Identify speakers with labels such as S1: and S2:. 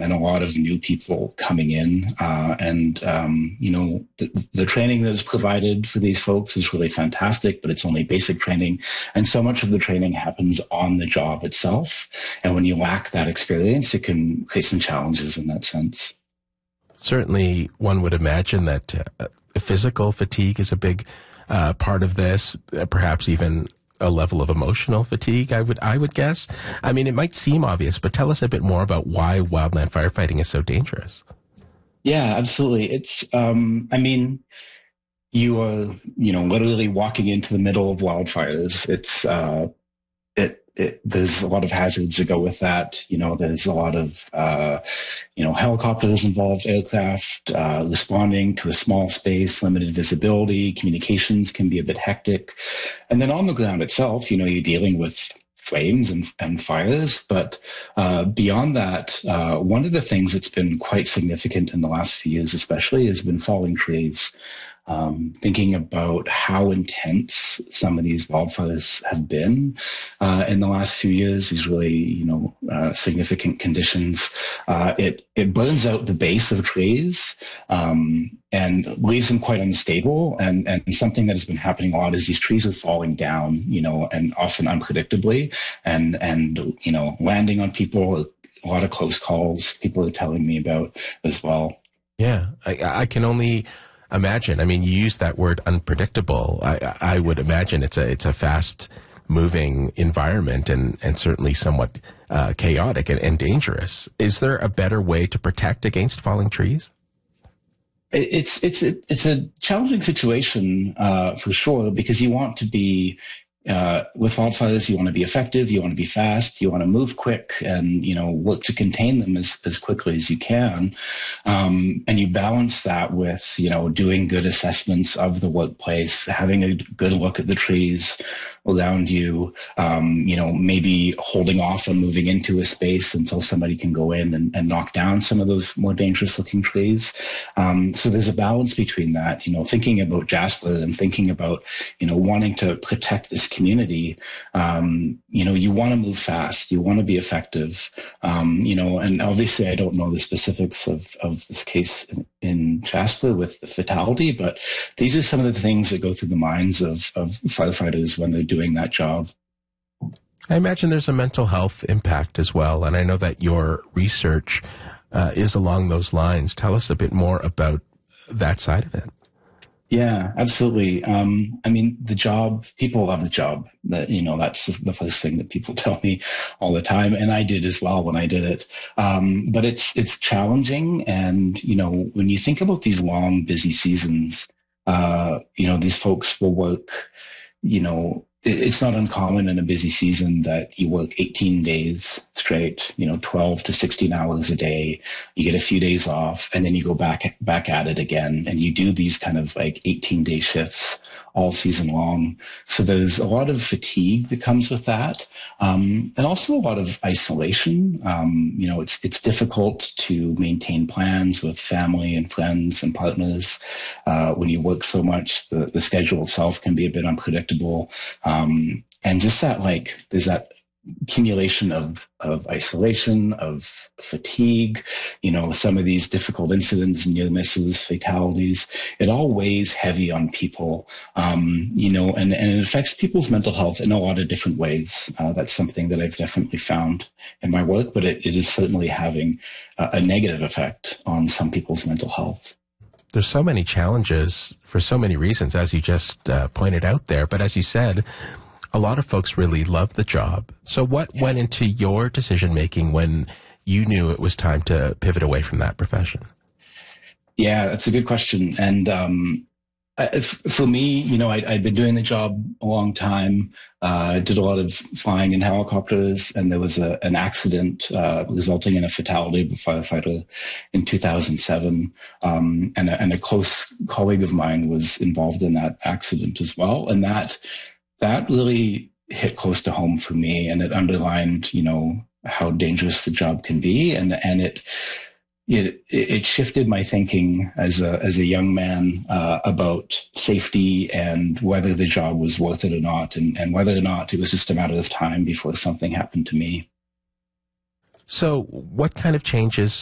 S1: and a lot of new people coming in. The training that is provided for these folks is really fantastic, but it's only basic training. And so much of the training happens on the job itself. And when you lack that experience, it can create some challenges in that sense.
S2: Certainly, one would imagine that physical fatigue is a big part of this, perhaps even a level of emotional fatigue, I would guess. I mean, it might seem obvious, but tell us a bit more about why wildland firefighting is so dangerous.
S1: Yeah, absolutely. It's, you are, literally walking into the middle of wildfires. There's a lot of hazards that go with that. There's a lot of, helicopters involved, aircraft, responding to a small space, limited visibility, communications can be a bit hectic. And then on the ground itself, you're dealing with flames and fires. But beyond that, one of the things that's been quite significant in the last few years, especially, has been falling trees. Thinking about how intense some of these wildfires have been in the last few years, these really, significant conditions. It burns out the base of trees and leaves them quite unstable. And something that has been happening a lot is these trees are falling down, and often unpredictably, and landing on people. A lot of close calls people are telling me about as well.
S2: Yeah, I can only imagine. I mean, you use that word unpredictable. I would imagine it's a fast moving environment and certainly somewhat chaotic and dangerous. Is there a better way to protect against falling trees?
S1: It's a challenging situation for sure, because you want to be with wildfires, you want to be effective, you want to be fast, you want to move quick, and work to contain them as quickly as you can. And you balance that with doing good assessments of the workplace, having a good look at the trees around you, maybe holding off on moving into a space until somebody can go in and knock down some of those more dangerous looking trees. So there's a balance between that, thinking about Jasper and thinking about, wanting to protect this community. You want to move fast, you want to be effective, and obviously I don't know the specifics of this case in Jasper with the fatality, but these are some of the things that go through the minds of firefighters when they're doing that job.
S2: I imagine there's a mental health impact as well, and I know that your research is along those lines. Tell us a bit more about that side of it.
S1: Yeah, absolutely. The job, people love the job. That's the first thing that people tell me all the time. And I did as well when I did it. But it's challenging. And, when you think about these long, busy seasons, these folks will work, it's not uncommon in a busy season that you work 18 days straight, 12 to 16 hours a day. You get a few days off, and then you go back at it again. And you do these kind of like 18-day shifts all season long. So there's a lot of fatigue that comes with that. And also a lot of isolation. It's difficult to maintain plans with family and friends and partners. When you work so much, the schedule itself can be a bit unpredictable. And just that, there's that accumulation of isolation, of fatigue, some of these difficult incidents, near misses, fatalities, it all weighs heavy on people, and it affects people's mental health in a lot of different ways. That's something that I've definitely found in my work, but it is certainly having a negative effect on some people's mental health.
S2: There's so many challenges for so many reasons, as you just pointed out there. But as you said, a lot of folks really love the job. So what went into your decision-making when you knew it was time to pivot away from that profession?
S1: Yeah, that's a good question. And for me, I'd been doing the job a long time. I did a lot of flying in helicopters, and there was an accident resulting in a fatality of a firefighter in 2007. And a close colleague of mine was involved in that accident as well. And that really hit close to home for me, and it underlined, how dangerous the job can be, and it shifted my thinking as a young man about safety and whether the job was worth it or not, and whether or not it was just a matter of time before something happened to me.
S2: So, what kind of changes